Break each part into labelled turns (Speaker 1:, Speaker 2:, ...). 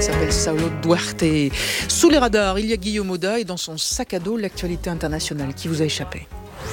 Speaker 1: s'appelle Saulo Duarte. Sous les radars, il y a Guillaume Auda et dans son sac à dos, l'actualité internationale qui vous a échappé.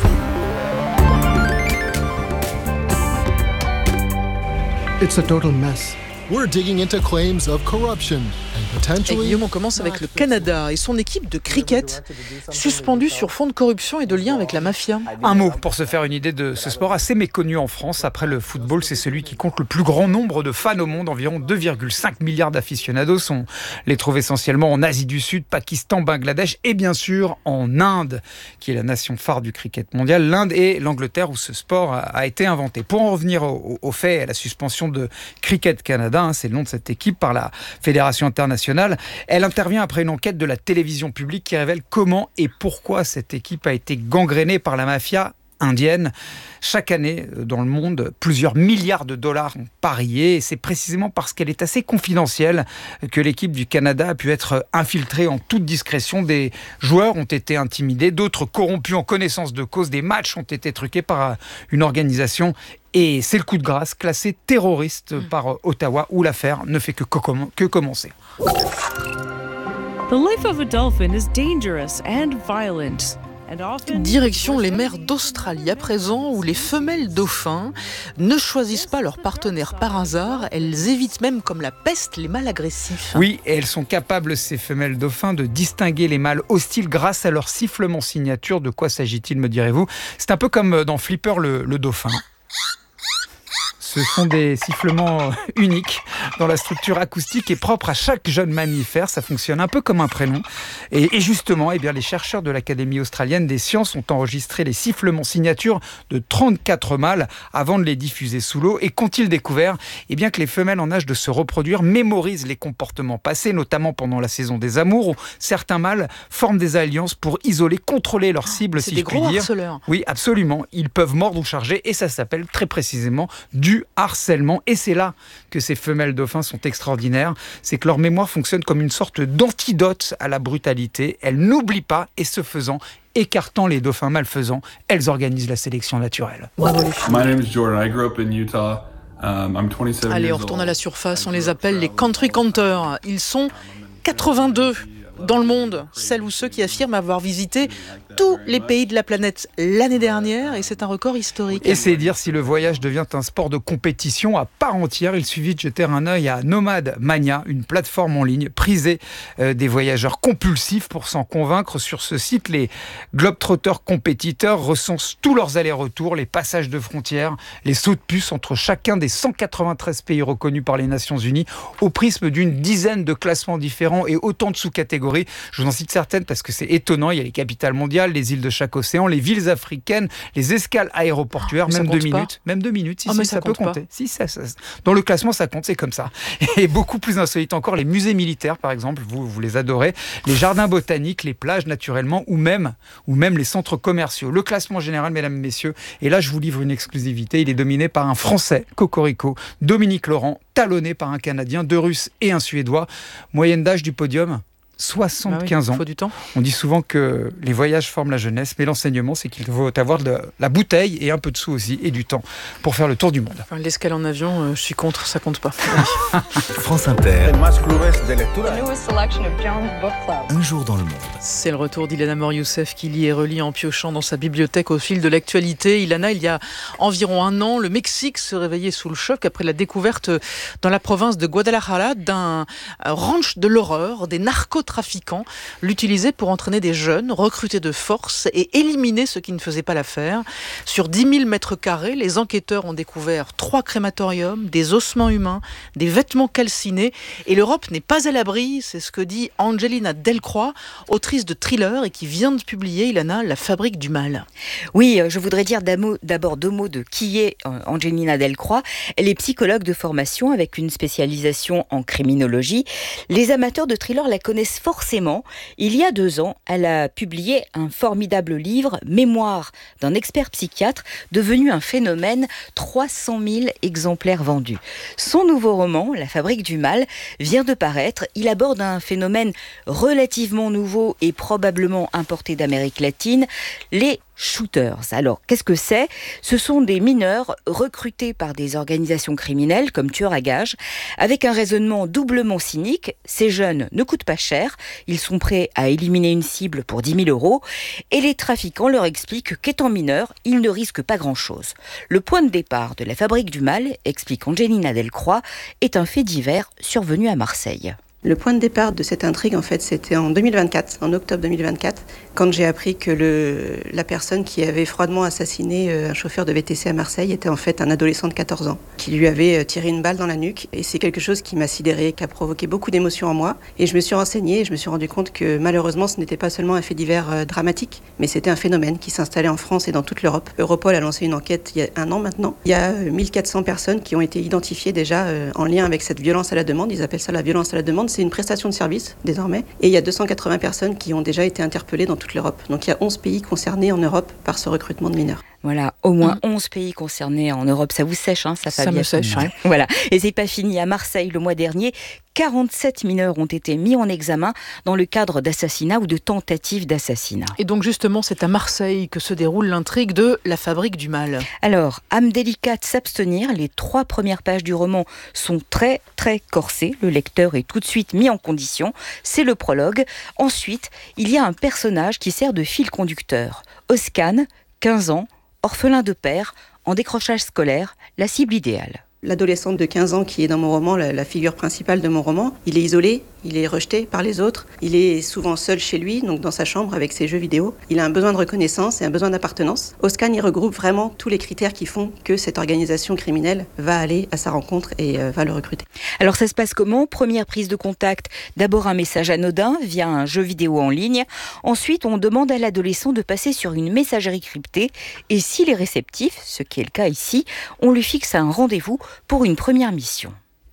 Speaker 2: It's a total mess. We're digging into claims of corruption and potentially...
Speaker 1: Et Guillaume, on commence avec le Canada et son équipe de cricket suspendue sur fond de corruption et de liens avec la mafia.
Speaker 3: Un mot pour se faire une idée de ce sport assez méconnu en France. Après le football, c'est celui qui compte le plus grand nombre de fans au monde. Environ 2,5 milliards d'aficionados. On les trouve essentiellement en Asie du Sud, Pakistan, Bangladesh et bien sûr en Inde, qui est la nation phare du cricket mondial. L'Inde et l'Angleterre où ce sport a été inventé. Pour en revenir au fait, à la suspension de Cricket Canada, c'est le nom de cette équipe par la Fédération internationale. Elle intervient après une enquête de la télévision publique qui révèle comment et pourquoi cette équipe a été gangrénée par la mafia indienne. Chaque année, dans le monde, plusieurs milliards de dollars ont parié et c'est précisément parce qu'elle est assez confidentielle que l'équipe du Canada a pu être infiltrée en toute discrétion. Des joueurs ont été intimidés, d'autres corrompus en connaissance de cause, des matchs ont été truqués par une organisation. Et c'est le coup de grâce, classé terroriste par Ottawa, où l'affaire ne fait que commencer.
Speaker 4: The life of a dolphin is dangerous and violent.
Speaker 1: Direction les mers d'Australie à présent, où les femelles dauphins ne choisissent pas leur partenaire par hasard, elles évitent même comme la peste les mâles agressifs.
Speaker 3: Oui, et elles sont capables, ces femelles dauphins, de distinguer les mâles hostiles grâce à leur sifflement signature. De quoi s'agit-il, me direz-vous ? C'est un peu comme dans Flipper le dauphin. Ce sont des sifflements uniques dans la structure acoustique et propre à chaque jeune mammifère. Ça fonctionne un peu comme un prénom. Et justement, les chercheurs de l'Académie australienne des sciences ont enregistré les sifflements signatures de 34 mâles avant de les diffuser sous l'eau. Et qu'ont-ils découvert ? Que les femelles en âge de se reproduire mémorisent les comportements passés, notamment pendant la saison des amours, où certains mâles forment des alliances pour isoler, contrôler leur cible, si je puis dire.
Speaker 1: C'est des gros harceleurs.
Speaker 3: Oui, absolument. Ils peuvent mordre ou charger et ça s'appelle très précisément du harcèlement. Et c'est là que ces femelles dauphins sont extraordinaires. C'est que leur mémoire fonctionne comme une sorte d'antidote à la brutalité. Elles n'oublient pas et ce faisant, écartant les dauphins malfaisants, elles organisent la sélection naturelle.
Speaker 1: Bravo les filles.
Speaker 5: My name is Jordan. I grew up in Utah. I'm 27
Speaker 1: Allez, on retourne à la surface. On les appelle les country counters. Ils sont 82 dans le monde, celles ou ceux qui affirment avoir visité tous les pays de la planète l'année dernière et c'est un record historique.
Speaker 3: Et c'est dire si le voyage devient un sport de compétition à part entière. Il suffit de jeter un œil à Nomad Mania, une plateforme en ligne prisée des voyageurs compulsifs. Pour s'en convaincre, sur ce site, les globetrotters compétiteurs recensent tous leurs allers-retours, les passages de frontières, les sauts de puce entre chacun des 193 pays reconnus par les Nations Unies au prisme d'une dizaine de classements différents et autant de sous-catégories. Je vous en cite certaines parce que c'est étonnant. Il y a les capitales mondiales, les îles de chaque océan, les villes africaines, les escales aéroportuaires, même 2 minutes. Même 2 minutes, si ça peut compter. Si, ça, dans le classement, ça compte, c'est comme ça. Et beaucoup plus insolite encore, les musées militaires, par exemple, vous les adorez, les jardins botaniques, les plages, naturellement, ou même les centres commerciaux. Le classement général, mesdames et messieurs, et là, je vous livre une exclusivité, il est dominé par un Français, Cocorico, Dominique Laurent, talonné par un Canadien, 2 Russes et un Suédois. Moyenne d'âge du podium 75 ans.
Speaker 1: Il faut du temps.
Speaker 3: On dit souvent que les voyages forment la jeunesse, mais l'enseignement, c'est qu'il faut avoir de la bouteille et un peu de sous aussi, et du temps pour faire le tour du monde.
Speaker 1: Enfin, l'escale en avion, je suis contre, ça compte pas.
Speaker 6: France Inter. Un jour dans le monde.
Speaker 1: C'est le retour d'Ilana Mor-Youssef qui lit et relit en piochant dans sa bibliothèque au fil de l'actualité. Ilana, il y a environ un an, le Mexique se réveillait sous le choc après la découverte dans la province de Guadalajara d'un ranch de l'horreur, des narcotrafiquants l'utilisaient pour entraîner des jeunes, recruter de force et éliminer ceux qui ne faisaient pas l'affaire. Sur 10 000 mètres carrés, les enquêteurs ont découvert 3 crématoriums, des ossements humains, des vêtements calcinés. Et l'Europe n'est pas à l'abri, c'est ce que dit Angelina Delcroix, autrice de thriller et qui vient de publier, Ilana, La fabrique du mal.
Speaker 7: Oui, je voudrais dire d'abord 2 mots de qui est Angelina Delcroix. Elle est psychologue de formation avec une spécialisation en criminologie. Les amateurs de thriller la connaissent forcément. Il y a 2 ans, elle a publié un formidable livre, Mémoire d'un expert psychiatre, devenu un phénomène, 300 000 exemplaires vendus. Son nouveau roman, La fabrique du mal, vient de paraître. Il aborde un phénomène relativement nouveau et probablement importé d'Amérique latine, les shooters. Alors, qu'est-ce que c'est ? Ce sont des mineurs recrutés par des organisations criminelles comme tueurs à gages, avec un raisonnement doublement cynique. Ces jeunes ne coûtent pas cher, ils sont prêts à éliminer une cible pour 10 000 euros, et les trafiquants leur expliquent qu'étant mineurs, ils ne risquent pas grand-chose. Le point de départ de la fabrique du mal, explique Angelina Delcroix, est un fait divers survenu à Marseille.
Speaker 8: Le point de départ de cette intrigue, en fait, c'était en 2024, en octobre 2024, quand j'ai appris que la personne qui avait froidement assassiné un chauffeur de VTC à Marseille était en fait un adolescent de 14 ans, qui lui avait tiré une balle dans la nuque. Et c'est quelque chose qui m'a sidérée, qui a provoqué beaucoup d'émotions en moi. Et je me suis renseignée et je me suis rendu compte que malheureusement, ce n'était pas seulement un fait divers dramatique, mais c'était un phénomène qui s'installait en France et dans toute l'Europe. Europol a lancé une enquête il y a 1 an maintenant. Il y a 1400 personnes qui ont été identifiées déjà en lien avec cette violence à la demande. Ils appellent ça la violence à la demande. C'est une prestation de service désormais. Et il y a 280 personnes qui ont déjà été interpellées dans toute l'Europe. Donc il y a 11 pays concernés en Europe par ce recrutement de mineurs.
Speaker 7: Voilà, au moins 11 pays concernés en Europe. Ça vous sèche, hein, ça
Speaker 1: me sèche, ouais.
Speaker 7: Voilà. Et c'est pas fini. À Marseille, le mois dernier, 47 mineurs ont été mis en examen dans le cadre d'assassinats ou de tentatives d'assassinat.
Speaker 1: Et donc justement, c'est à Marseille que se déroule l'intrigue de La fabrique du mal.
Speaker 7: Alors, âme délicate, s'abstenir. Les 3 premières pages du roman sont très, très corsées. Le lecteur est tout de suite mis en condition. C'est le prologue. Ensuite, il y a un personnage qui sert de fil conducteur. Oscan, 15 ans, orphelin de père, en décrochage scolaire, la cible idéale.
Speaker 8: L'adolescente de 15 ans qui est dans mon roman, la figure principale de mon roman, il est isolé, il est rejeté par les autres, il est souvent seul chez lui, donc dans sa chambre avec ses jeux vidéo. Il a un besoin de reconnaissance et un besoin d'appartenance. Oscan y regroupe vraiment tous les critères qui font que cette organisation criminelle va aller à sa rencontre et va le recruter.
Speaker 7: Alors ça se passe comment ? Première prise de contact, d'abord un message anodin via un jeu vidéo en ligne. Ensuite, on demande à l'adolescent de passer sur une messagerie cryptée et s'il est réceptif, ce qui est le cas ici, on lui fixe un rendez-vous pour une première mission.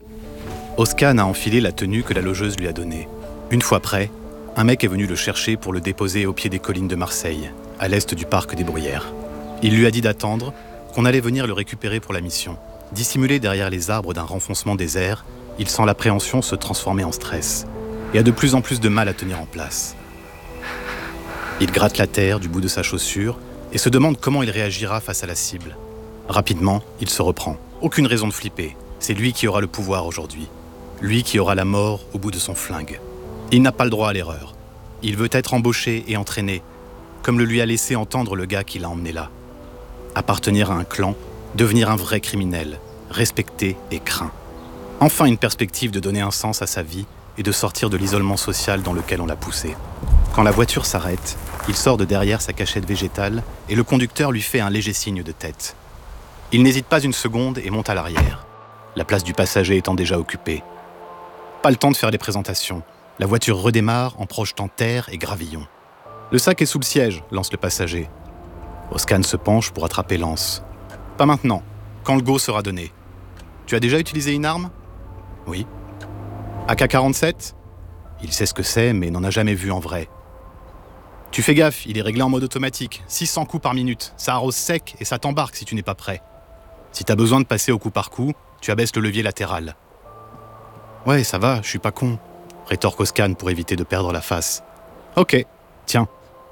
Speaker 9: Oscan a enfilé la tenue que la logeuse lui a donnée. Une fois prêt, un mec est venu le chercher pour le déposer au pied des collines de Marseille, à l'est du parc des Bruyères. Il lui a dit d'attendre, qu'on allait venir le récupérer pour la mission. Dissimulé derrière les arbres d'un renfoncement désert, il sent l'appréhension se transformer en stress et a de plus en plus de mal à tenir en place. Il gratte la terre du bout de sa chaussure et se demande comment il réagira face à la cible. Rapidement, il se reprend. Aucune raison de flipper. C'est lui qui aura le pouvoir aujourd'hui. Lui qui aura la mort au bout de son flingue. Il n'a pas le droit à l'erreur. Il veut être embauché et entraîné, comme le lui a laissé entendre le gars qui l'a emmené là. Appartenir à un clan, devenir un vrai criminel, respecté et craint. Enfin une perspective de donner un sens à sa vie et de sortir de l'isolement social dans lequel on l'a poussé. Quand la voiture s'arrête, il sort de derrière sa cachette végétale et le conducteur lui fait un léger signe de tête. Il n'hésite pas une seconde et monte à l'arrière, la place du passager étant déjà occupée. Pas le temps de faire les présentations. La voiture redémarre en projetant terre et gravillon. Le sac est sous le siège, lance le passager. Oscan se penche pour attraper Lance. Pas maintenant, quand le go sera donné. Tu as déjà utilisé une arme ? Oui. AK-47 ? Il sait ce que c'est, mais n'en a jamais vu en vrai. Tu fais gaffe, il est réglé en mode automatique. 600 coups par minute. Ça arrose sec et ça t'embarque si tu n'es pas prêt. Si t'as besoin de passer au coup par coup, tu abaisses le levier latéral. Ouais, ça va, je suis pas con, rétorque Oscan pour éviter de perdre la face. Ok, tiens.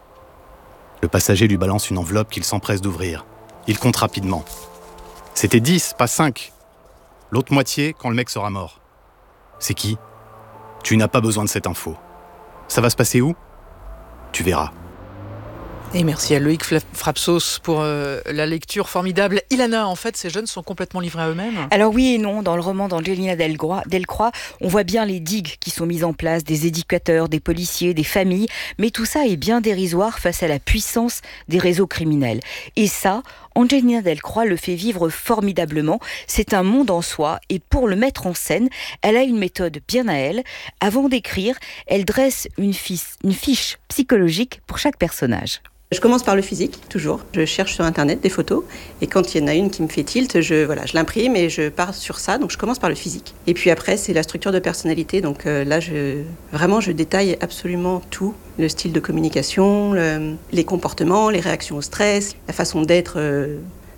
Speaker 9: Le passager lui balance une enveloppe qu'il s'empresse d'ouvrir. Il compte rapidement. C'était 10, pas 5. L'autre moitié quand le mec sera mort. C'est qui ? Tu n'as pas besoin de cette info. Ça va se passer où ? Tu verras.
Speaker 1: Et merci à Loïc Frapsos pour la lecture formidable. Ilana, en fait, ces jeunes sont complètement livrés à eux-mêmes ?
Speaker 7: Alors oui et non, dans le roman d'Angelina Delcroix, on voit bien les digues qui sont mises en place, des éducateurs, des policiers, des familles, mais tout ça est bien dérisoire face à la puissance des réseaux criminels. Et ça, Angelina Delcroix le fait vivre formidablement. C'est un monde en soi et pour le mettre en scène, elle a une méthode bien à elle. Avant d'écrire, elle dresse une fiche psychologique pour chaque personnage.
Speaker 8: Je commence par le physique, toujours. Je cherche sur Internet des photos et quand il y en a une qui me fait tilt, je l'imprime et je pars sur ça. Donc je commence par le physique. Et puis après, c'est la structure de personnalité. Donc là, je détaille absolument tout. Le style de communication, les comportements, les réactions au stress, la façon d'être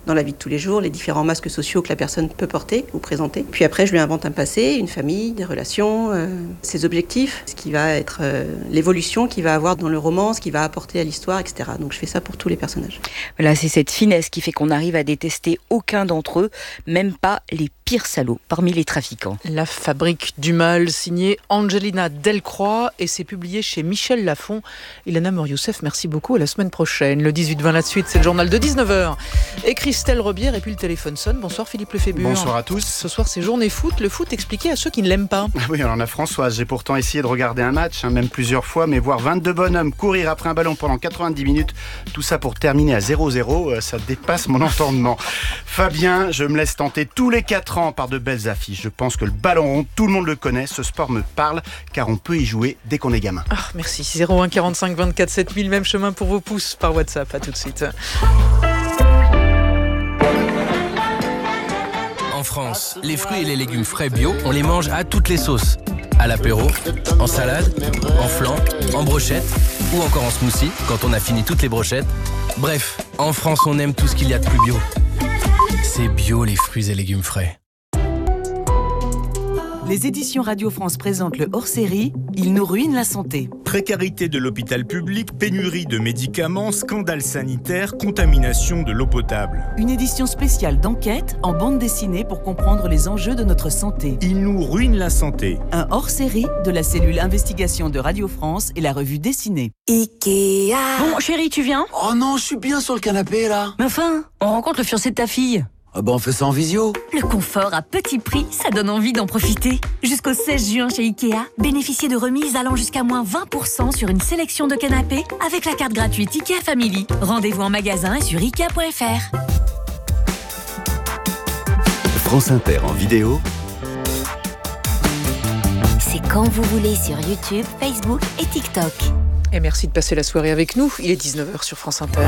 Speaker 8: dans la vie de tous les jours, les différents masques sociaux que la personne peut porter ou présenter. Puis après, je lui invente un passé, une famille, des relations, ses objectifs, ce qui va être l'évolution qu'il va avoir dans le roman, ce qu'il va apporter à l'histoire, etc. Donc je fais ça pour tous les personnages.
Speaker 7: Voilà, c'est cette finesse qui fait qu'on arrive à détester aucun d'entre eux, même pas les pires salauds parmi les trafiquants.
Speaker 1: La fabrique du mal, signée Angelina Delcroix, et c'est publié chez Michel Lafon. Ilana Mor-Youssef, merci beaucoup, à la semaine prochaine. Le 18-20 la suite, c'est le journal de 19h. Et Christelle Rebière, et puis le téléphone sonne. Bonsoir Philippe Lefébure.
Speaker 10: Bonsoir à tous.
Speaker 1: Ce soir, c'est journée foot. Le foot expliqué à ceux qui ne l'aiment pas.
Speaker 10: Oui, alors la Françoise, j'ai pourtant essayé de regarder un match, même plusieurs fois, mais voir 22 bonhommes courir après un ballon pendant 90 minutes, tout ça pour terminer à 0-0, ça dépasse mon entendement. Fabien, je me laisse tenter tous les 4 ans par de belles affiches. Je pense que le ballon rond, tout le monde le connaît, ce sport me parle, car on peut y jouer dès qu'on est gamin.
Speaker 1: Merci. 01 45 24 7000, même chemin pour vos pouces par WhatsApp. À tout de suite.
Speaker 11: En France, les fruits et les légumes frais bio, on les mange à toutes les sauces. À l'apéro, en salade, en flan, en brochette ou encore en smoothie quand on a fini toutes les brochettes. Bref, en France, on aime tout ce qu'il y a de plus bio. C'est bio les fruits et légumes frais.
Speaker 12: Les éditions Radio France présentent le hors-série « Il nous ruine la santé ».
Speaker 13: Précarité de l'hôpital public, pénurie de médicaments, scandale sanitaire, contamination de l'eau potable.
Speaker 12: Une édition spéciale d'enquête en bande dessinée pour comprendre les enjeux de notre santé.
Speaker 13: Il nous ruine la santé.
Speaker 12: Un hors-série de la cellule investigation de Radio France et la revue dessinée.
Speaker 14: Ikea.
Speaker 15: Bon, chérie, tu viens ?
Speaker 14: Oh non, je suis bien sur le canapé, là.
Speaker 15: Mais enfin, on rencontre le fiancé de ta fille.
Speaker 14: Ah bah on fait ça en visio.
Speaker 15: Le confort à petit prix, ça donne envie d'en profiter. Jusqu'au 16 juin chez Ikea, bénéficiez de remises allant jusqu'à moins 20% sur une sélection de canapés avec la carte gratuite Ikea Family. Rendez-vous en magasin et sur Ikea.fr.
Speaker 6: France Inter en vidéo.
Speaker 16: C'est quand vous voulez sur YouTube, Facebook et TikTok.
Speaker 1: Et merci de passer la soirée avec nous. Il est 19h sur France Inter.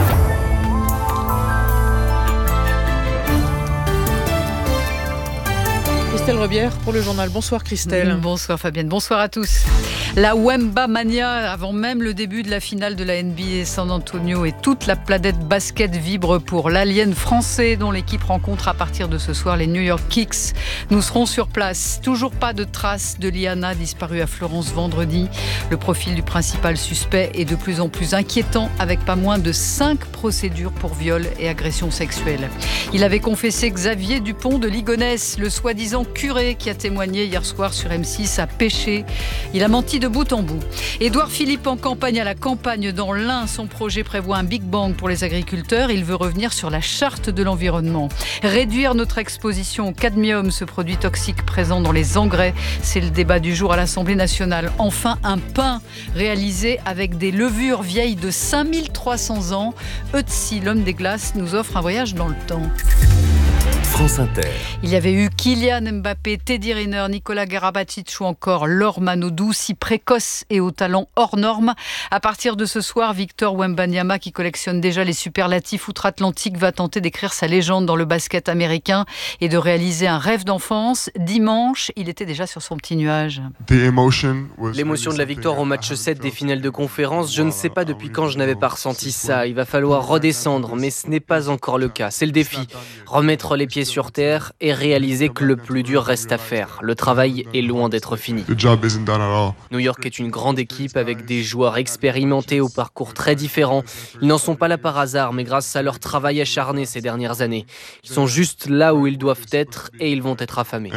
Speaker 1: Christelle Rebière pour le journal. Bonsoir Christelle.
Speaker 17: Bonsoir Fabienne, bonsoir à tous. La Wemba Mania, avant même le début de la finale de la NBA San Antonio, et toute la planète basket vibre pour l'alien français dont l'équipe rencontre à partir de ce soir les New York Knicks. Nous serons sur place. Toujours pas de traces de Liana, disparue à Florence vendredi. Le profil du principal suspect est de plus en plus inquiétant, avec pas moins de 5 procédures pour viol et agression sexuelle. Il avait confessé Xavier Dupont de Ligonnès, le soi-disant curé qui a témoigné hier soir sur M6, a péché. Il a menti de bout en bout. Édouard Philippe en campagne à la campagne dans l'Ain. Son projet prévoit un Big Bang pour les agriculteurs. Il veut revenir sur la charte de l'environnement. Réduire notre exposition au cadmium, ce produit toxique présent dans les engrais. C'est le débat du jour à l'Assemblée nationale. Enfin, un pain réalisé avec des levures vieilles de 5300 ans. Ötzi, l'homme des glaces, nous offre un voyage dans le temps.
Speaker 6: France Inter.
Speaker 17: Il y avait eu Kylian Mbappé, Teddy Riner, Nicolas Karabatic ou encore Laure Manodou, si précoce et au talent hors norme. À partir de ce soir, Victor Wembanyama, qui collectionne déjà les superlatifs outre-Atlantique, va tenter d'écrire sa légende dans le basket américain et de réaliser un rêve d'enfance. Dimanche, il était déjà sur son petit nuage.
Speaker 18: L'émotion de la victoire au match 7 des finales de conférence, je ne sais pas depuis quand je n'avais pas ressenti ça. Il va falloir redescendre, mais ce n'est pas encore le cas. C'est le défi. Remettre les pieds sur terre et réaliser que le plus dur reste à faire. Le travail est loin d'être fini. New York est une grande équipe avec des joueurs expérimentés au parcours très différents. Ils n'en sont pas là par hasard, mais grâce à leur travail acharné ces dernières années. Ils sont juste là où ils doivent être et ils vont être affamés.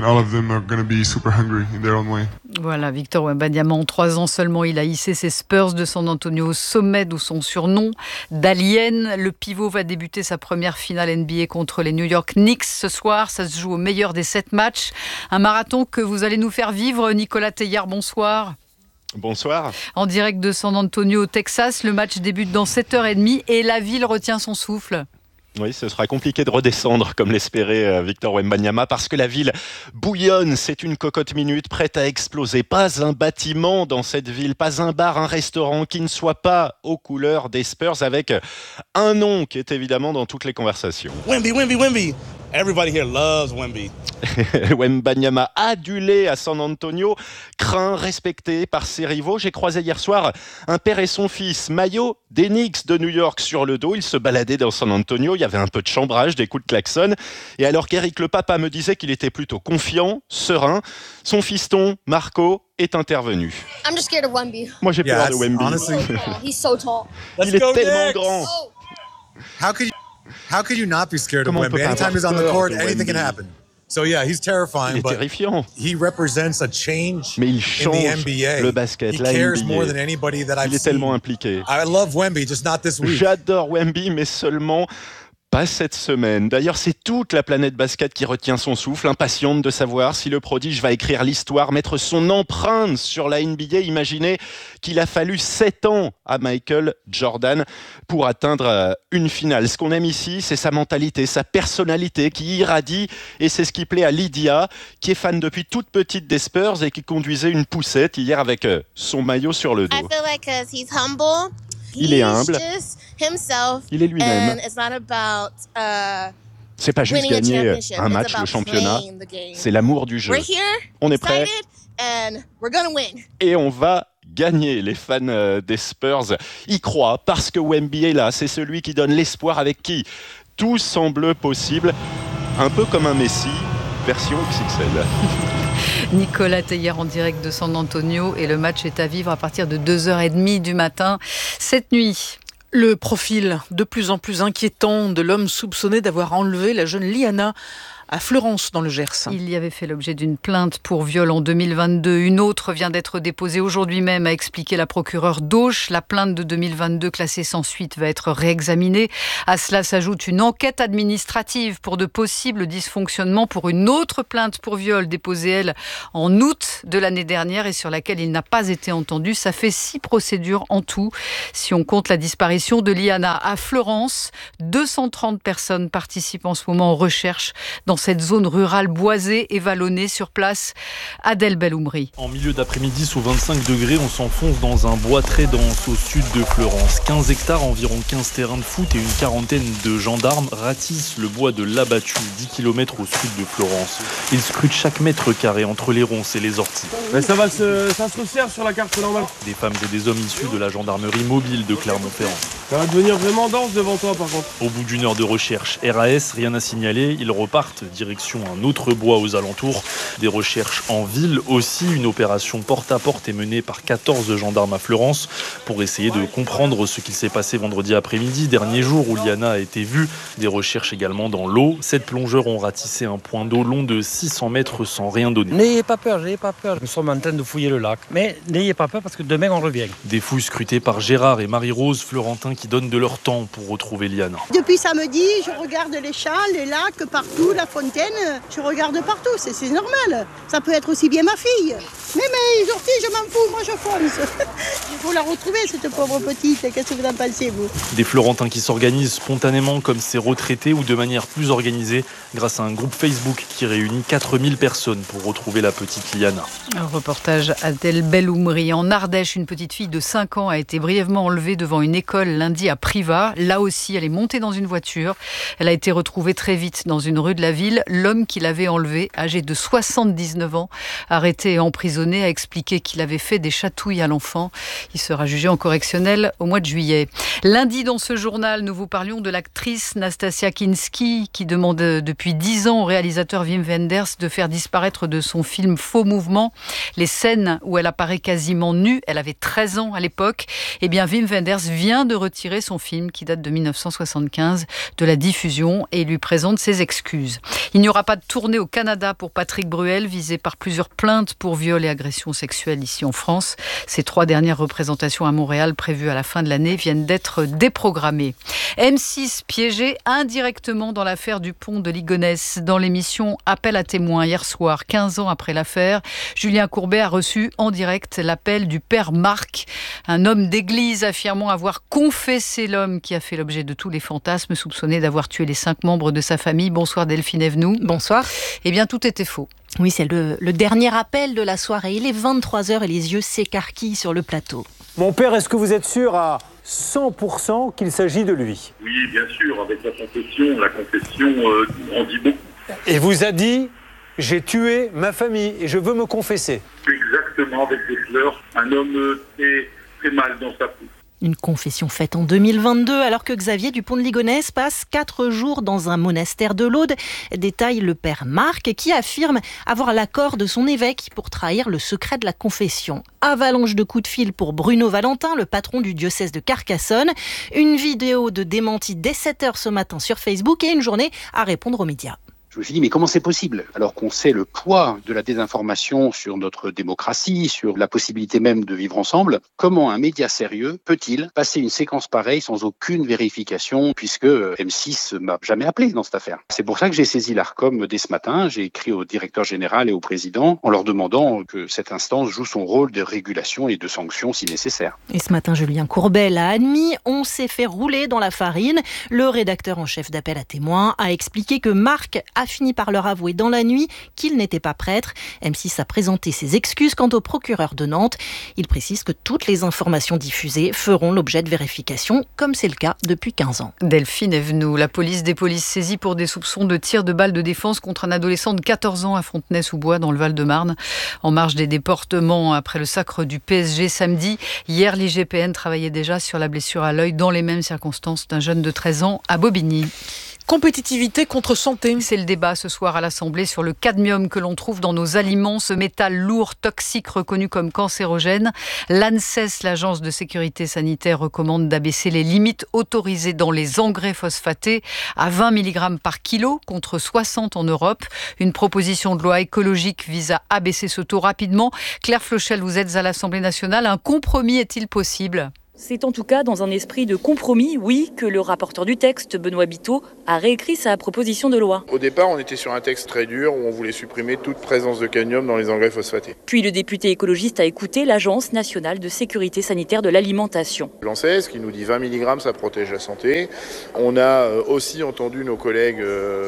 Speaker 17: Voilà, Victor Wembanyama, en 3 ans seulement, il a hissé ses Spurs de San Antonio au sommet, d'où son surnom d'Alien. Le pivot va débuter sa première finale NBA contre les New York Knicks ce soir. Ça se joue au meilleur des 7 matchs. Un marathon que vous allez nous faire vivre. Nicolas Teillard, bonsoir.
Speaker 19: Bonsoir.
Speaker 17: En direct de San Antonio, au Texas, le match débute dans 7h30 et la ville retient son souffle.
Speaker 19: Oui, ce sera compliqué de redescendre, comme l'espérait Victor Wembanyama, parce que la ville bouillonne. C'est une cocotte minute prête à exploser. Pas un bâtiment dans cette ville, pas un bar, un restaurant qui ne soit pas aux couleurs des Spurs, avec un nom qui est évidemment dans toutes les conversations.
Speaker 20: Wemby, Wemby, Wemby. Everybody here loves Wemby.
Speaker 19: Wembanyama adulé à San Antonio, craint, respecté par ses rivaux. J'ai croisé hier soir un père et son fils, maillot des Knicks de New York sur le dos. Ils se baladaient dans San Antonio, il y avait un peu de chambrage, des coups de klaxon. Et alors qu'Eric le papa me disait qu'il était plutôt confiant, serein, son fiston, Marco, est intervenu.
Speaker 21: I'm just scared of Wemby.
Speaker 19: Moi j'ai peur de Wemby.
Speaker 21: He's so tall.
Speaker 19: Il est tellement grand.
Speaker 22: How could you not be scared of
Speaker 19: Comment
Speaker 22: Wemby? Anytime he's on the court, anything can happen. So yeah, he's terrifying.
Speaker 19: Il est terrifiant.
Speaker 22: He represents a change.
Speaker 19: Mais il
Speaker 22: in
Speaker 19: change
Speaker 22: the NBA.
Speaker 19: le basket,
Speaker 22: He
Speaker 19: la
Speaker 22: cares more
Speaker 19: NBA.
Speaker 22: than anybody that I've
Speaker 19: Il est
Speaker 22: seen.
Speaker 19: tellement impliqué.
Speaker 22: I love Wemby, just not this week.
Speaker 19: J'adore Wemby, mais seulement pas cette semaine. D'ailleurs, c'est toute la planète basket qui retient son souffle, impatiente de savoir si le prodige va écrire l'histoire, mettre son empreinte sur la NBA. Imaginez qu'il a fallu 7 ans à Michael Jordan pour atteindre une finale. Ce qu'on aime ici, c'est sa mentalité, sa personnalité qui irradie, et c'est ce qui plaît à Lydia, qui est fan depuis toute petite des Spurs et qui conduisait une poussette hier avec son maillot sur le dos.
Speaker 21: I feel like 'cause he's humble.
Speaker 19: Il est humble. Il est lui-même. C'est pas juste gagner un match, le championnat. C'est l'amour du jeu. On est prêt et on va gagner. Les fans des Spurs y croient parce que Wemby est là. C'est celui qui donne l'espoir, avec qui tout semble possible. Un peu comme un Messi, version XXL.
Speaker 17: Nicolas Teilhard en direct de San Antonio, et le match est à vivre à partir de 2h30 du matin cette nuit.
Speaker 1: Le profil de plus en plus inquiétant de l'homme soupçonné d'avoir enlevé la jeune Liana à Fleurance dans le Gers.
Speaker 17: Il y avait fait l'objet d'une plainte pour viol en 2022. Une autre vient d'être déposée aujourd'hui même, a expliqué la procureure d'Auch. La plainte de 2022 classée sans suite va être réexaminée. À cela s'ajoute une enquête administrative pour de possibles dysfonctionnements pour une autre plainte pour viol déposée, elle, en août de l'année dernière et sur laquelle il n'a pas été entendu. Ça fait 6 procédures en tout. Si on compte la disparition de Liana à Fleurance, 230 personnes participent en ce moment aux recherches dans cette zone rurale boisée et vallonnée. Sur place, Adel Belhoumri.
Speaker 23: En milieu d'après-midi, sous 25 degrés, on s'enfonce dans un bois très dense au sud de Fleurance. 15 hectares, environ 15 terrains de foot et une quarantaine de gendarmes ratissent le bois de l'Abattu, 10 km au sud de Florence. Ils scrutent chaque mètre carré entre les ronces et les orties.
Speaker 24: Mais ça se resserre sur la carte normale.
Speaker 23: Des femmes et des hommes issus de la gendarmerie mobile de Clermont-Ferrand.
Speaker 24: Ça va devenir vraiment dense devant toi par contre.
Speaker 23: Au bout d'une heure de recherche, RAS, rien à signaler, ils repartent direction un autre bois aux alentours. Des recherches en ville aussi. Une opération porte-à-porte est menée par 14 gendarmes à Fleurance pour essayer de comprendre ce qu'il s'est passé vendredi après-midi, dernier jour où Liana a été vue. Des recherches également dans l'eau. 7 plongeurs ont ratissé un point d'eau long de 600 mètres sans rien donner.
Speaker 25: N'ayez pas peur. Nous sommes en train de fouiller le lac. Mais n'ayez pas peur parce que demain on revient.
Speaker 23: Des fouilles scrutées par Gérard et Marie-Rose, Florentins, qui donnent de leur temps pour retrouver Liana.
Speaker 26: Depuis samedi, je regarde les champs, les lacs, partout, la fontaine. Je regarde partout, c'est normal. Ça peut être aussi bien ma fille. Mais les orties, je m'en fous, moi je fonce. Il faut la retrouver, cette pauvre petite. Qu'est-ce que vous en pensez, vous?
Speaker 23: Des Florentins qui s'organisent spontanément comme ces retraités ou de manière plus organisée grâce à un groupe Facebook qui réunit 4000 personnes pour retrouver la petite Liana.
Speaker 17: Un reportage Adel Belhoumri. En Ardèche, une petite fille de 5 ans a été brièvement enlevée devant une école lundi à Privas. Là aussi, elle est montée dans une voiture. Elle a été retrouvée très vite dans une rue de la ville. L'homme qui l'avait enlevée, âgé de 79 ans, arrêté et emprisonné, a expliqué qu'il avait fait des chatouilles à l'enfant. Il sera jugé en correctionnel au mois de juillet. Lundi, dans ce journal, nous vous parlions de l'actrice Nastasia Kinski qui demande depuis 10 ans au réalisateur Wim Wenders de faire disparaître de son film Faux Mouvement les scènes où elle apparaît quasiment nue. Elle avait 13 ans à l'époque. Eh bien, Wim Wenders vient de retirer son film qui date de 1975 de la diffusion et lui présente ses excuses. Il n'y aura pas de tournée au Canada pour Patrick Bruel, visé par plusieurs plaintes pour viol et agression sexuelle ici en France. Ses 3 dernières représentations à Montréal prévues à la fin de l'année viennent d'être déprogrammées. M6 piégé indirectement dans l'affaire du pont de Ligonnès. Dans l'émission Appel à témoins hier soir, 15 ans après l'affaire, Julien Courbet a reçu en direct l'appel du père Marc, un homme d'église affirmant avoir confessé l'homme qui a fait l'objet de tous les fantasmes, soupçonné d'avoir tué les 5 membres de sa famille. Bonsoir Delphine Evenou.
Speaker 27: Bonsoir.
Speaker 17: Eh bien, tout était faux.
Speaker 27: Oui, c'est le dernier appel de la soirée. Il est 23h et les yeux s'écarquillent sur le plateau.
Speaker 28: Mon père, est-ce que vous êtes sûr à
Speaker 2: 100% qu'il s'agit de lui.
Speaker 3: Oui, bien sûr, avec la confession en dit beaucoup.
Speaker 2: Et vous a dit, j'ai tué ma famille et je veux me confesser.
Speaker 3: Exactement, avec des fleurs, un homme très mal dans sa peau.
Speaker 27: Une confession faite en 2022 alors que Xavier Dupont de Ligonnès passe 4 jours dans un monastère de l'Aude. Détaille le père Marc qui affirme avoir l'accord de son évêque pour trahir le secret de la confession. Avalanche de coups de fil pour Bruno Valentin, le patron du diocèse de Carcassonne. Une vidéo de démenti dès 7h ce matin sur Facebook et une journée à répondre aux médias.
Speaker 4: Je me suis dit, mais comment c'est possible? Alors qu'on sait le poids de la désinformation sur notre démocratie, sur la possibilité même de vivre ensemble, comment un média sérieux peut-il passer une séquence pareille sans aucune vérification, puisque M6 m'a jamais appelé dans cette affaire? C'est pour ça que j'ai saisi l'Arcom dès ce matin. J'ai écrit au directeur général et au président en leur demandant que cette instance joue son rôle de régulation et de sanction si nécessaire.
Speaker 27: Et ce matin, Julien Courbet l'a admis, on s'est fait rouler dans la farine. Le rédacteur en chef d'Appel à témoins a expliqué que Marc a fini par leur avouer dans la nuit qu'il n'était pas prêtre. M6 a présenté ses excuses quant au procureur de Nantes. Il précise que toutes les informations diffusées feront l'objet de vérification, comme c'est le cas depuis 15 ans.
Speaker 17: Delphine Evenou, la police des polices saisie pour des soupçons de tir de balles de défense contre un adolescent de 14 ans à Fontenay-sous-Bois dans le Val-de-Marne. En marge des déportements après le sacre du PSG samedi, hier l'IGPN travaillait déjà sur la blessure à l'œil dans les mêmes circonstances d'un jeune de 13 ans à Bobigny.
Speaker 1: Compétitivité contre santé.
Speaker 17: C'est le débat ce soir à l'Assemblée sur le cadmium que l'on trouve dans nos aliments, ce métal lourd, toxique, reconnu comme cancérogène. L'ANSES, l'Agence de sécurité sanitaire, recommande d'abaisser les limites autorisées dans les engrais phosphatés à 20 mg par kilo contre 60 en Europe. Une proposition de loi écologique vise à abaisser ce taux rapidement. Claire Flochel, vous êtes à l'Assemblée nationale. Un compromis est-il possible ?
Speaker 5: C'est en tout cas dans un esprit de compromis, oui, que le rapporteur du texte, Benoît Biteau, a réécrit sa proposition de loi.
Speaker 7: Au départ, on était sur un texte très dur où on voulait supprimer toute présence de cadmium dans les engrais phosphatés.
Speaker 5: Puis le député écologiste a écouté l'Agence nationale de sécurité sanitaire de l'alimentation.
Speaker 7: L'ANSES qui nous dit 20 mg, ça protège la santé. On a aussi entendu nos collègues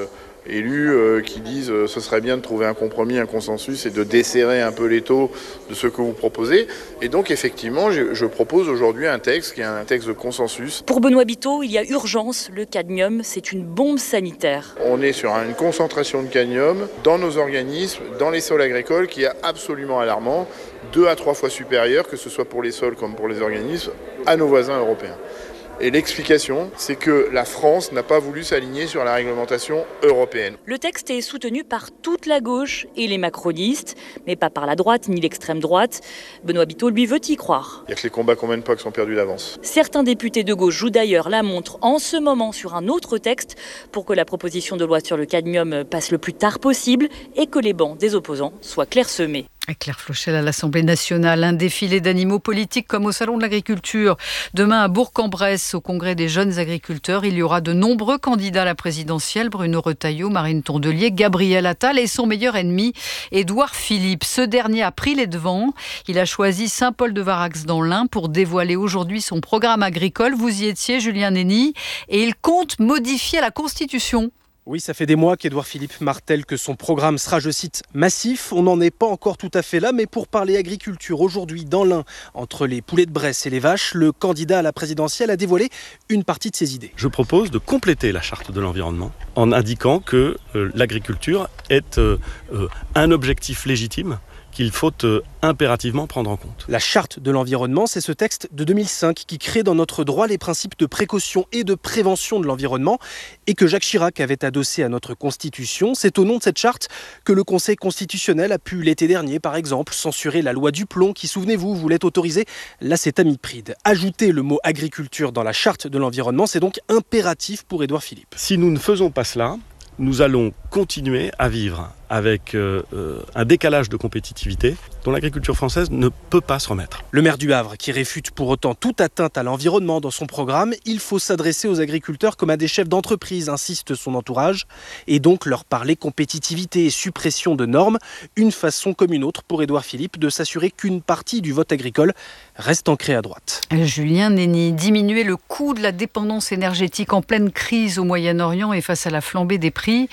Speaker 7: élus qui disent ce serait bien de trouver un compromis, un consensus et de desserrer un peu les taux de ce que vous proposez. Et donc effectivement, je propose aujourd'hui un texte qui est un texte de consensus.
Speaker 5: Pour Benoît Biteau, il y a urgence. Le cadmium, c'est une bombe sanitaire.
Speaker 7: On est sur une concentration de cadmium dans nos organismes, dans les sols agricoles, qui est absolument alarmant, 2 à 3 fois supérieur, que ce soit pour les sols comme pour les organismes, à nos voisins européens. Et l'explication, c'est que la France n'a pas voulu s'aligner sur la réglementation européenne.
Speaker 5: Le texte est soutenu par toute la gauche et les macronistes, mais pas par la droite ni l'extrême droite. Benoît Biteau, lui, veut y croire.
Speaker 7: Il n'y a que les combats qu'on mène pas qui sont perdus d'avance.
Speaker 5: Certains députés de gauche jouent d'ailleurs la montre en ce moment sur un autre texte pour que la proposition de loi sur le cadmium passe le plus tard possible et que les bancs des opposants soient clairsemés.
Speaker 17: Claire Flochel à l'Assemblée nationale, un défilé d'animaux politiques comme au Salon de l'Agriculture. Demain à Bourg-en-Bresse, au Congrès des jeunes agriculteurs, il y aura de nombreux candidats à la présidentielle. Bruno Retailleau, Marine Tondelier, Gabriel Attal et son meilleur ennemi, Édouard Philippe. Ce dernier a pris les devants. Il a choisi Saint-Paul-de-Varax dans l'Ain pour dévoiler aujourd'hui son programme agricole. Vous y étiez, Julien Nény, et il compte modifier la Constitution.
Speaker 8: Oui, ça fait des mois qu'Édouard Philippe martèle que son programme sera, je cite, massif. On n'en est pas encore tout à fait là, mais pour parler agriculture, aujourd'hui dans l'Ain, entre les poulets de Bresse et les vaches, le candidat à la présidentielle a dévoilé une partie de ses idées.
Speaker 9: Je propose de compléter la charte de l'environnement en indiquant que l'agriculture est un objectif légitime qu'il faut impérativement prendre en compte.
Speaker 8: La charte de l'environnement, c'est ce texte de 2005 qui crée dans notre droit les principes de précaution et de prévention de l'environnement et que Jacques Chirac avait adossé à notre Constitution. C'est au nom de cette charte que le Conseil constitutionnel a pu l'été dernier, par exemple, censurer la loi du plomb qui, souvenez-vous, voulait autoriser l'acétamipride. Ajouter le mot agriculture dans la charte de l'environnement, c'est donc impératif pour Édouard Philippe.
Speaker 9: Si nous ne faisons pas cela, nous allons continuer à vivre avec un décalage de compétitivité dont l'agriculture française ne peut pas se remettre.
Speaker 8: Le maire du Havre, qui réfute pour autant toute atteinte à l'environnement dans son programme, il faut s'adresser aux agriculteurs comme à des chefs d'entreprise, insiste son entourage, et donc leur parler compétitivité et suppression de normes, une façon comme une autre pour Édouard Philippe de s'assurer qu'une partie du vote agricole reste ancrée à droite.
Speaker 17: Julien Nény, diminuer le coût de la dépendance énergétique en pleine crise au Moyen-Orient et face à la flambée des prix. Le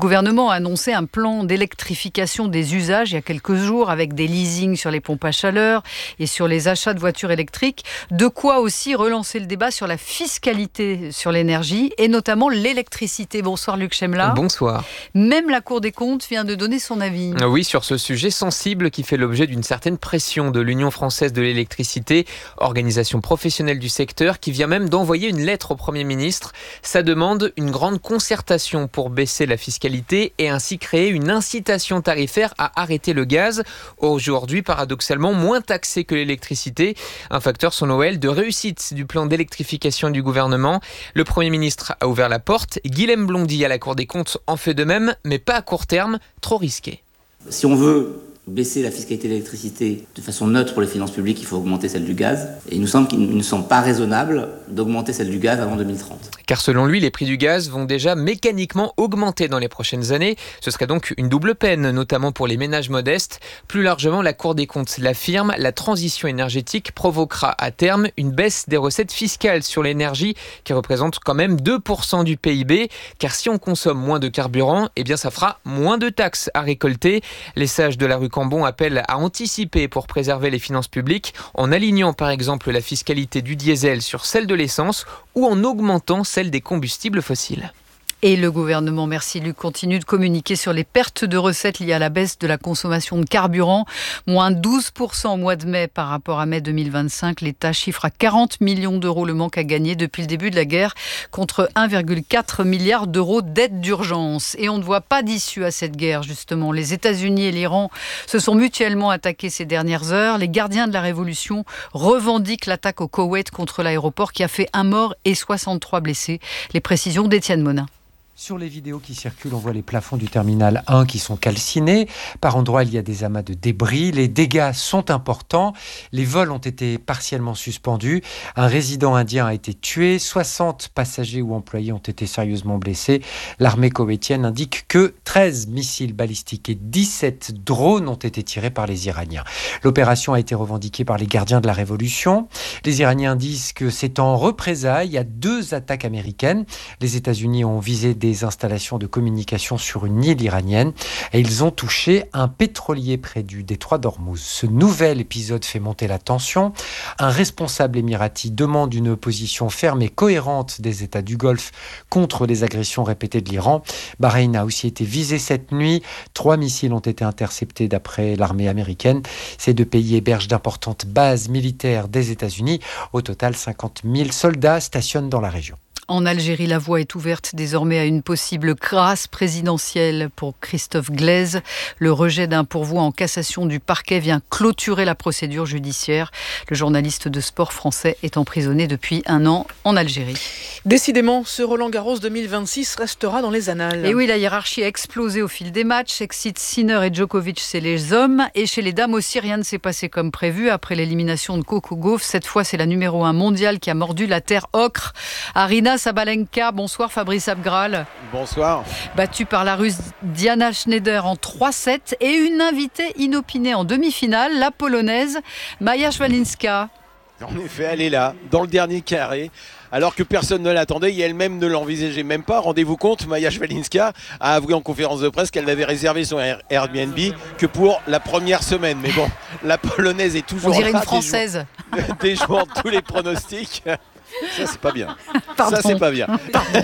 Speaker 17: gouvernement a annoncé un plan d'électrification des usages il y a quelques jours avec des leasings sur les pompes à chaleur et sur les achats de voitures électriques. De quoi aussi relancer le débat sur la fiscalité sur l'énergie et notamment l'électricité. Bonsoir Luc Chemla.
Speaker 10: Bonsoir.
Speaker 17: Même la Cour des comptes vient de donner son avis.
Speaker 10: Oui, sur ce sujet sensible qui fait l'objet d'une certaine pression de l'Union française de l'électricité, organisation professionnelle du secteur, qui vient même d'envoyer une lettre au Premier ministre. Ça demande une grande concertation pour baisser la fiscalité et ainsi créer une incitation tarifaire à arrêter le gaz, aujourd'hui paradoxalement moins taxé que l'électricité. Un facteur, selon OL, de réussite du plan d'électrification du gouvernement. Le Premier ministre a ouvert la porte. Guilhem Blondy à la Cour des comptes en fait de même, mais pas à court terme, trop risqué.
Speaker 11: Si on veut baisser la fiscalité de l'électricité de façon neutre pour les finances publiques, il faut augmenter celle du gaz. Et il nous semble qu'il ne semble pas raisonnable d'augmenter celle du gaz avant 2030.
Speaker 10: Car selon lui, les prix du gaz vont déjà mécaniquement augmenter dans les prochaines années. Ce serait donc une double peine, notamment pour les ménages modestes. Plus largement, la Cour des comptes l'affirme, la transition énergétique provoquera à terme une baisse des recettes fiscales sur l'énergie qui représente quand même 2% du PIB. Car si on consomme moins de carburant, eh bien ça fera moins de taxes à récolter. Les sages de la rue Cambon appelle à anticiper pour préserver les finances publiques en alignant par exemple la fiscalité du diesel sur celle de l'essence ou en augmentant celle des combustibles fossiles.
Speaker 17: Et le gouvernement, merci Luc, continue de communiquer sur les pertes de recettes liées à la baisse de la consommation de carburant. Moins 12% au mois de mai par rapport à mai 2025. L'État chiffre à 40 millions d'euros le manque à gagner depuis le début de la guerre contre 1,4 milliard d'euros d'aide d'urgence. Et on ne voit pas d'issue à cette guerre, justement. Les États-Unis et l'Iran se sont mutuellement attaqués ces dernières heures. Les gardiens de la révolution revendiquent l'attaque au Koweït contre l'aéroport qui a fait 1 mort et 63 blessés. Les précisions d'Étienne Monin.
Speaker 12: Sur les vidéos qui circulent, on voit les plafonds du terminal 1 qui sont calcinés. Par endroits, il y a des amas de débris. Les dégâts sont importants. Les vols ont été partiellement suspendus. Un résident indien a été tué. 60 passagers ou employés ont été sérieusement blessés. L'armée koweïtienne indique que 13 missiles balistiques et 17 drones ont été tirés par les Iraniens. L'opération a été revendiquée par les gardiens de la Révolution. Les Iraniens disent que c'est en représailles à 2 attaques américaines. Les États-Unis ont visé des installations de communication sur une île iranienne et ils ont touché un pétrolier près du détroit d'Ormuz. Ce nouvel épisode fait monter la tension. Un responsable émirati demande une position ferme et cohérente des États du Golfe contre les agressions répétées de l'Iran. Bahreïn a aussi été visé cette nuit. 3 missiles ont été interceptés d'après l'armée américaine. Ces 2 pays hébergent d'importantes bases militaires des États-Unis. Au total, 50 000 soldats stationnent dans la région.
Speaker 17: En Algérie, la voie est ouverte désormais à une possible grâce présidentielle pour Christophe Glaise. Le rejet d'un pourvoi en cassation du parquet vient clôturer la procédure judiciaire. Le journaliste de sport français est emprisonné depuis 1 an en Algérie.
Speaker 1: Décidément, ce Roland-Garros 2026 restera dans les annales.
Speaker 17: Et oui, la hiérarchie a explosé au fil des matchs. Excite Sinner et Djokovic, c'est les hommes. Et chez les dames aussi, rien ne s'est passé comme prévu. Après l'élimination de Coco Gauff, cette fois, c'est la numéro 1 mondiale qui a mordu la terre ocre. Arina Sabalenka, bonsoir Fabrice Abgral.
Speaker 13: Bonsoir.
Speaker 17: Battue par la Russe Diana Schneider en 3-7 et une invitée inopinée en demi-finale, la Polonaise Maja Swalinska.
Speaker 13: En effet, elle est là, dans le dernier carré. Alors que personne ne l'attendait et elle-même ne l'envisageait même pas. Rendez-vous compte, Maja Swalinska a avoué en conférence de presse qu'elle n'avait réservé son Airbnb que pour la première semaine. Mais bon, la Polonaise est toujours là.
Speaker 17: On dirait une Française.
Speaker 13: Déjouant tous les pronostics. Ça, c'est pas bien.
Speaker 17: Pardon.
Speaker 13: Ça, c'est pas bien.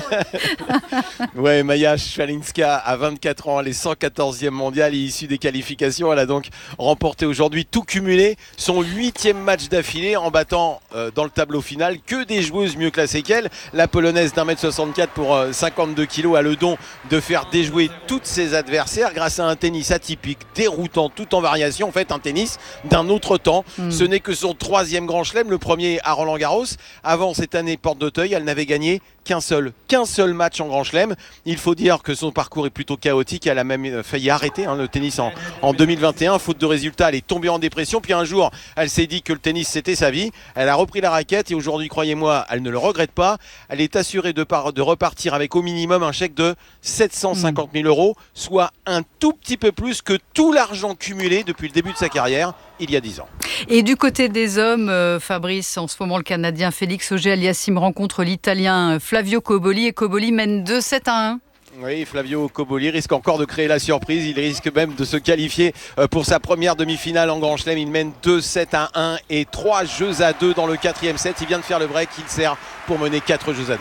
Speaker 13: Ouais, Maja Swalinska, à 24 ans, elle est 114e mondiale et issue des qualifications. Elle a donc remporté aujourd'hui tout cumulé son 8e match d'affilée en battant dans le tableau final que des joueuses mieux classées qu'elle. La Polonaise d'1m64 pour 52 kg a le don de faire déjouer toutes ses adversaires grâce à un tennis atypique, déroutant, tout en variation. En fait, un tennis d'un autre temps. Ce n'est que son 3e grand chelem, le premier à Roland-Garros. Avant cette année, porte d'Auteuil, elle n'avait gagné qu'un seul match en Grand Chelem. Il faut dire que son parcours est plutôt chaotique. Elle a même failli arrêter le tennis en 2021. Faute de résultats, elle est tombée en dépression. Puis un jour, elle s'est dit que le tennis, c'était sa vie. Elle a repris la raquette et aujourd'hui, croyez-moi, elle ne le regrette pas. Elle est assurée de repartir avec au minimum un chèque de 750 000 €, soit un tout petit peu plus que tout l'argent cumulé depuis le début de sa carrière, il y a 10 ans.
Speaker 17: Et du côté des hommes, Fabrice, en ce moment, le Canadien Félix Auger-Aliassime rencontre l'Italien Flavio Cobolli et Cobolli mène 2-7-1.
Speaker 13: Oui, Flavio Cobolli risque encore de créer la surprise. Il risque même de se qualifier pour sa première demi-finale en Grand Chelem. Il mène 2-7-1 et 3-2 dans le 4e set. Il vient de faire le break. Il sert pour mener 4-2.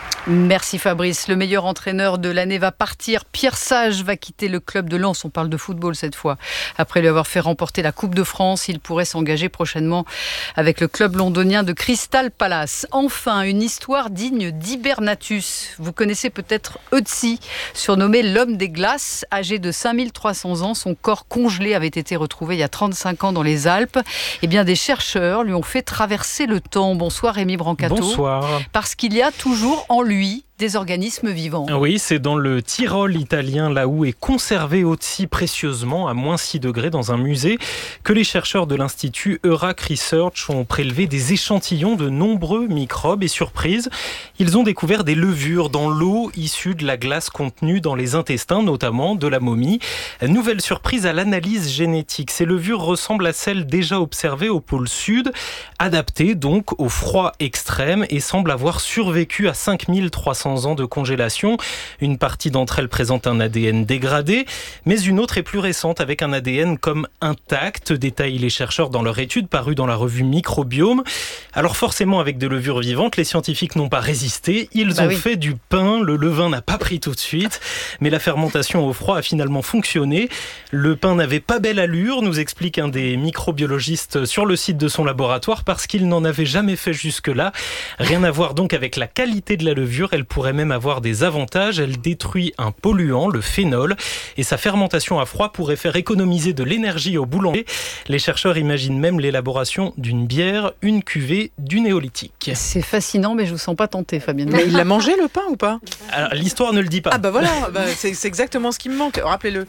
Speaker 17: Merci Fabrice. Le meilleur entraîneur de l'année va partir. Pierre Sage va quitter le club de Lens. On parle de football cette fois. Après lui avoir fait remporter la Coupe de France, il pourrait s'engager prochainement avec le club londonien de Crystal Palace. Enfin, une histoire digne d'Hibernatus. Vous connaissez peut-être Ötzi, surnommé l'homme des glaces. Âgé de 5300 ans, son corps congelé avait été retrouvé il y a 35 ans dans les Alpes. Eh bien, des chercheurs lui ont fait traverser le temps. Bonsoir Rémi Brancato.
Speaker 6: Bonsoir.
Speaker 17: Parce qu'il y a toujours en lui des organismes vivants.
Speaker 6: Oui, c'est dans le Tyrol italien, là où est conservé Ötzi précieusement à moins 6 degrés dans un musée, que les chercheurs de l'Institut Eurac Research ont prélevé des échantillons de nombreux microbes et surprise, ils ont découvert des levures dans l'eau issue de la glace contenue dans les intestins, notamment de la momie. Nouvelle surprise à l'analyse génétique. Ces levures ressemblent à celles déjà observées au pôle sud, adaptées donc au froid extrême et semblent avoir survécu à 5300 ans de congélation. Une partie d'entre elles présente un ADN dégradé, mais une autre est plus récente avec un ADN comme intact, détaillent les chercheurs dans leur étude parue dans la revue Microbiome. Alors forcément, avec des levures vivantes, les scientifiques n'ont pas résisté. Ils ont fait du pain. Le levain n'a pas pris tout de suite, mais la fermentation au froid a finalement fonctionné. Le pain n'avait pas belle allure, nous explique un des microbiologistes sur le site de son laboratoire, parce qu'il n'en avait jamais fait jusque-là. Rien à voir donc avec la qualité de la levure. Elle pourrait même avoir des avantages. Elle détruit un polluant, le phénol, et sa fermentation à froid pourrait faire économiser de l'énergie au boulanger. Les chercheurs imaginent même l'élaboration d'une bière, une cuvée du néolithique.
Speaker 17: C'est fascinant, mais je vous sens pas tenté, Fabienne.
Speaker 1: Mais il l'a mangé le pain ou pas?
Speaker 6: Alors, l'histoire ne le dit pas.
Speaker 1: Ah bah voilà, c'est exactement ce qui me manque, rappelez-le.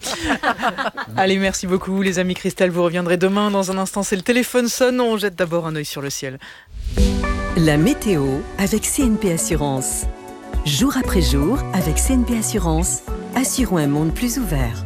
Speaker 1: Allez, merci beaucoup les amis. Christelle, vous reviendrez demain. Dans un instant, c'est le téléphone sonne. On jette d'abord un œil sur le ciel.
Speaker 14: La météo avec CNP Assurance. Jour après jour, avec CNP Assurance, assurons un monde plus ouvert.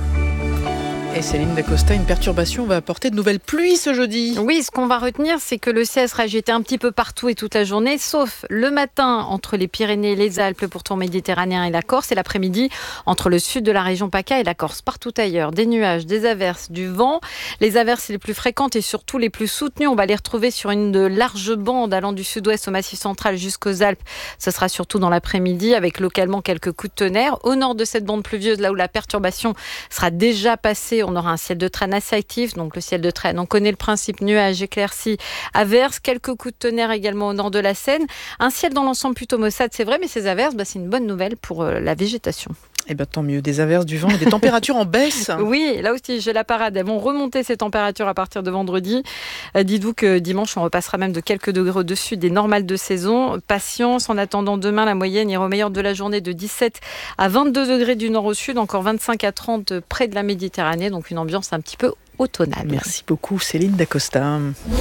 Speaker 1: Et Céline Dacosta, une perturbation va apporter de nouvelles pluies ce jeudi.
Speaker 15: Oui, ce qu'on va retenir, c'est que le ciel sera agité un petit peu partout et toute la journée, sauf le matin entre les Pyrénées et les Alpes, le pourtour méditerranéen et la Corse, et l'après-midi entre le sud de la région PACA et la Corse. Partout ailleurs, des nuages, des averses, du vent. Les averses les plus fréquentes et surtout les plus soutenues, on va les retrouver sur une large bande allant du sud-ouest au Massif central jusqu'aux Alpes. Ce sera surtout dans l'après-midi, avec localement quelques coups de tonnerre. Au nord de cette bande pluvieuse, là où la perturbation sera déjà passée, on aura un ciel de traîne assez actif. Donc le ciel de traîne, on connaît le principe, nuages, éclaircies, averses, quelques coups de tonnerre également au nord de la Seine. Un ciel dans l'ensemble plutôt maussade, c'est vrai, mais ces averses, c'est une bonne nouvelle pour la végétation.
Speaker 1: Eh bien, tant mieux, des averses, du vent et des températures en baisse.
Speaker 15: Oui, là aussi, j'ai la parade. Elles vont remonter ces températures à partir de vendredi. Dites-vous que dimanche, on repassera même de quelques degrés au-dessus des normales de saison. Patience, en attendant demain, la moyenne ira au meilleur de la journée de 17 à 22 degrés du nord au sud, encore 25 à 30 près de la Méditerranée. Donc une ambiance un petit peu automnale.
Speaker 1: Merci beaucoup, Céline Dacosta.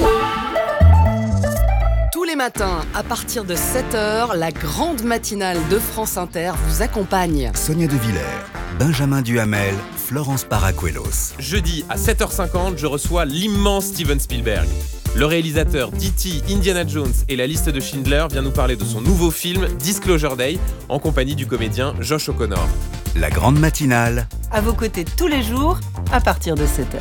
Speaker 16: Tous les matins, à partir de 7h, la grande matinale de France Inter vous accompagne.
Speaker 18: Sonia De Villers, Benjamin Duhamel, Florence Paracuelos.
Speaker 20: Jeudi à 7h50, je reçois l'immense Steven Spielberg. Le réalisateur d'E.T., Indiana Jones et la liste de Schindler vient nous parler de son nouveau film Disclosure Day en compagnie du comédien Josh O'Connor.
Speaker 18: La grande matinale.
Speaker 16: À vos côtés tous les jours, à partir de 7h.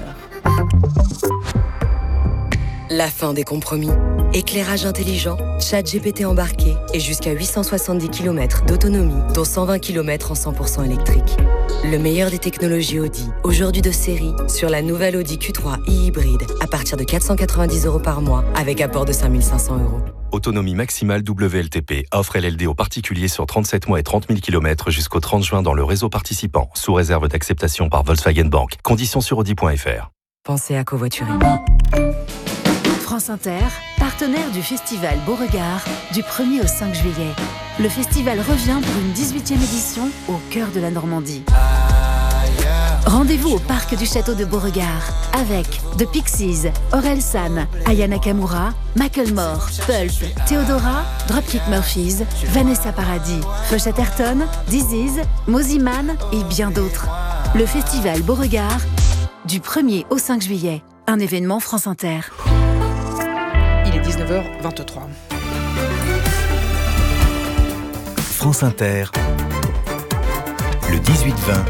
Speaker 16: La fin des compromis. Éclairage intelligent, ChatGPT embarqué et jusqu'à 870 km d'autonomie, dont 120 km en 100% électrique. Le meilleur des technologies Audi, aujourd'hui de série, sur la nouvelle Audi Q3 e-hybride, à partir de 490 € par mois, avec apport de 5 500 €.
Speaker 22: Autonomie maximale WLTP. Offre LLD aux particuliers sur 37 mois et 30 000 km jusqu'au 30 juin dans le réseau participant, sous réserve d'acceptation par Volkswagen Bank. Conditions sur Audi.fr.
Speaker 16: Pensez à covoiturer.
Speaker 28: France Inter, partenaire du festival Beauregard du 1er au 5 juillet. Le festival revient pour une 18e édition au cœur de la Normandie. Rendez-vous au parc du château de Beauregard avec The Pixies, Orelsan, Aya Nakamura, Macklemore, Pulp, Theodora, Dropkick Murphys, Vanessa Paradis, Feu Chatterton, Disease, Moziman et bien d'autres. Le festival Beauregard du 1er au 5 juillet. Un événement France Inter.
Speaker 1: Il est 19h23.
Speaker 18: France Inter, 18-20.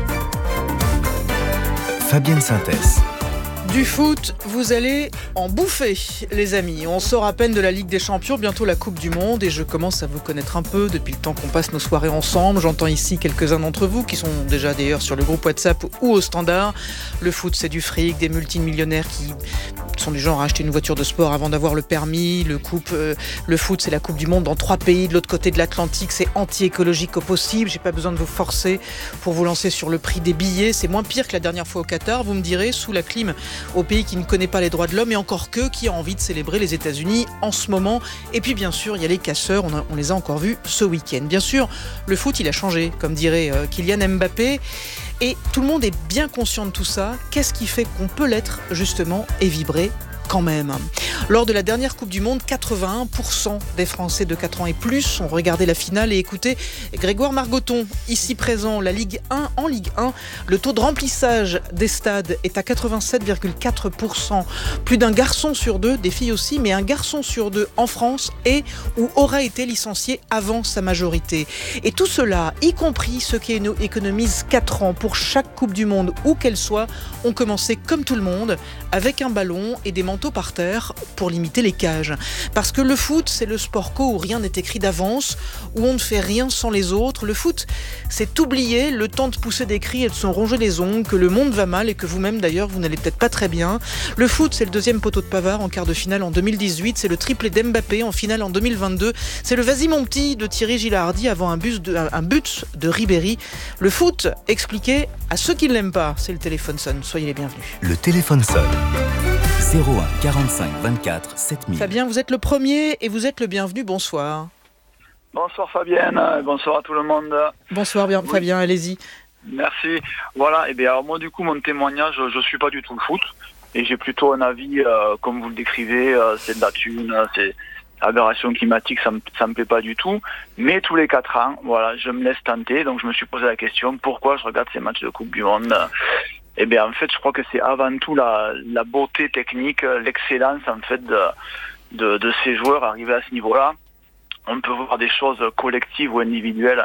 Speaker 18: Fabienne Synthès.
Speaker 1: Du foot, vous allez en bouffer, les amis. On sort à peine de la Ligue des Champions, bientôt la Coupe du Monde, et je commence à vous connaître un peu depuis le temps qu'on passe nos soirées ensemble. J'entends ici quelques-uns d'entre vous qui sont déjà d'ailleurs sur le groupe WhatsApp ou au standard. Le foot, c'est du fric, des multimillionnaires qui sont du genre à acheter une voiture de sport avant d'avoir le permis. Le foot, c'est la Coupe du Monde dans 3 pays de l'autre côté de l'Atlantique. C'est anti-écologique au possible. J'ai pas besoin de vous forcer pour vous lancer sur le prix des billets. C'est moins pire que la dernière fois au Qatar, vous me direz, sous la clim, au pays qui ne connaît pas les droits de l'homme, et encore qui a envie de célébrer les États-Unis en ce moment. Et puis bien sûr, il y a les casseurs, on les a encore vus ce week-end. Bien sûr, le foot, il a changé, comme dirait Kylian Mbappé. Et tout le monde est bien conscient de tout ça. Qu'est-ce qui fait qu'on peut l'être, justement, et vibrer quand même? Lors de la dernière Coupe du Monde, 81% des Français de 4 ans et plus ont regardé la finale et écouté Grégoire Margoton, ici présent. La Ligue 1, en Ligue 1, le taux de remplissage des stades est à 87,4%. Plus d'un garçon sur 2, des filles aussi, mais un garçon sur 2 en France est ou aura été licencié avant sa majorité. Et tout cela, y compris ceux qui économisent 4 ans pour chaque Coupe du Monde, où qu'elle soit, ont commencé comme tout le monde, avec un ballon et des manteaux par terre pour limiter les cages. Parce que le foot, c'est le sport co où rien n'est écrit d'avance, où on ne fait rien sans les autres. Le foot, c'est oublier le temps de pousser des cris et de se ronger les ongles, que le monde va mal et que vous-même d'ailleurs, vous n'allez peut-être pas très bien. Le foot, c'est le 2e poteau de Pavard en quart de finale en 2018, c'est le triplé d'Mbappé en finale en 2022, c'est le vas-y mon petit de Thierry Gilardi avant un but de Ribéry. Le foot, expliqué à ceux qui ne l'aiment pas, c'est le téléphone sonne. Soyez les bienvenus.
Speaker 18: Le téléphone sonne. 01 45 24 7000.
Speaker 1: Fabien, vous êtes le premier et vous êtes le bienvenu. Bonsoir.
Speaker 2: Bonsoir Fabienne, bonsoir à tout le monde.
Speaker 1: Bonsoir bien, oui. Fabien, allez-y.
Speaker 2: Merci. Voilà, et bien alors moi du coup mon témoignage, je suis pas du tout le foot et j'ai plutôt un avis comme vous le décrivez, c'est de la thune, c'est aberration climatique, ça me plaît pas du tout. Mais tous les 4 ans, voilà, je me laisse tenter, donc je me suis posé la question pourquoi je regarde ces matchs de Coupe du Monde. Eh bien, en fait, je crois que c'est avant tout la beauté technique, l'excellence, en fait, de ces joueurs arrivés à ce niveau-là. On peut voir des choses collectives ou individuelles